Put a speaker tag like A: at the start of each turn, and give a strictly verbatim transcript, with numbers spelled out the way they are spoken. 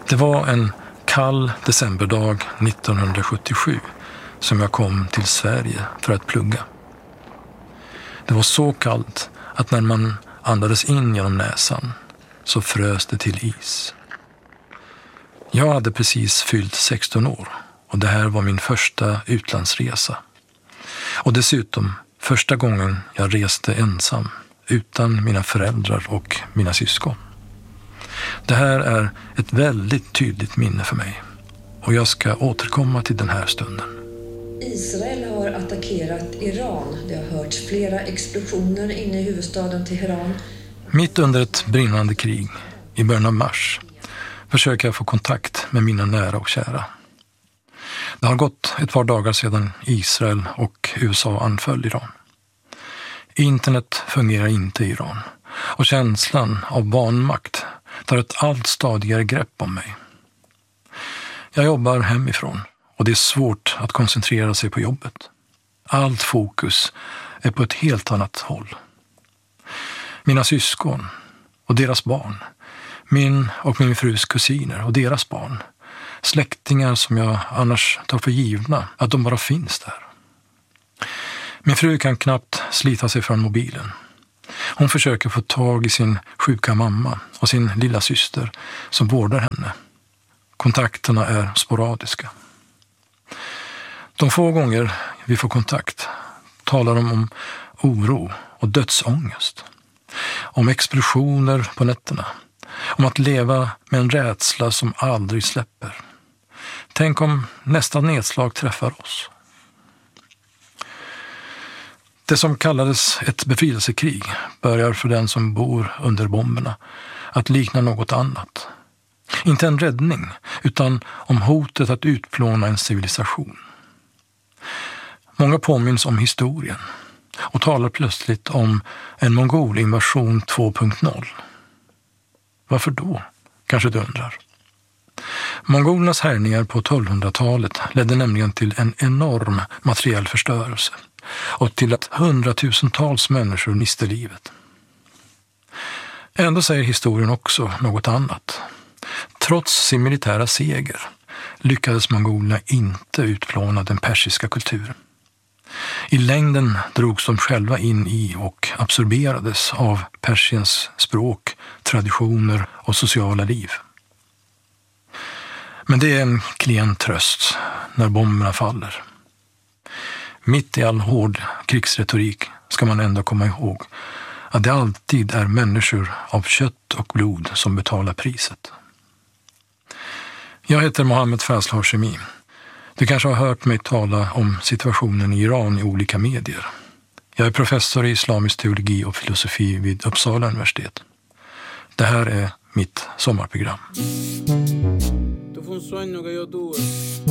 A: Det var en kall decemberdag nittonhundrasjuttiosju som jag kom till Sverige för att plugga. Det var så kallt att när man andades in genom näsan så frös det till is. Jag hade precis fyllt sexton år och det här var min första utlandsresa. Och dessutom första gången jag reste ensam utan mina föräldrar och mina syskon. Det här är ett väldigt tydligt minne för mig och jag ska återkomma till den här stunden.
B: Israel har attackerat Iran. Det har hörts flera explosioner inne i huvudstaden Teheran.
A: Mitt under ett brinnande krig i början av mars försöker jag få kontakt med mina nära och kära. Det har gått ett par dagar sedan Israel och U S A anföll Iran. Internet fungerar inte i Iran och känslan av vanmakt tar ett allt stadigare grepp om mig. Jag jobbar hemifrån och det är svårt att koncentrera sig på jobbet. Allt fokus är på ett helt annat håll. Mina syskon och deras barn, min och min frus kusiner och deras barn, släktingar som jag annars tar för givna att de bara finns där. Min fru kan knappt slita sig från mobilen. Hon försöker få tag i sin sjuka mamma och sin lilla syster som vårdar henne. Kontakterna är sporadiska. De få gånger vi får kontakt talar de om oro och dödsångest. Om explosioner på nätterna. Om att leva med en rädsla som aldrig släpper. Tänk om nästa nedslag träffar oss. Det som kallades ett befrielsekrig börjar för den som bor under bomberna att likna något annat. Inte en räddning, utan om hotet att utplåna en civilisation. Många påminns om historien och talar plötsligt om en mongolinvasion två punkt noll. Varför då? Kanske du undrar. Mongolernas härjningar på tolvhundratalet ledde nämligen till en enorm materiell förstörelse och till att hundratusentals människor miste livet. Ändå säger historien också något annat. Trots sin militära seger lyckades mongolerna inte utplåna den persiska kulturen. I längden drogs de själva in i och absorberades av Persiens språk, traditioner och sociala liv. Men det är en klen tröst när bomberna faller. Mitt i all hård krigsretorik ska man ändå komma ihåg att det alltid är människor av kött och blod som betalar priset. Jag heter Mohammed Fazl Hashemi. Du kanske har hört mig tala om situationen i Iran i olika medier. Jag är professor i islamisk teologi och filosofi vid Uppsala universitet. Det här är mitt sommarprogram.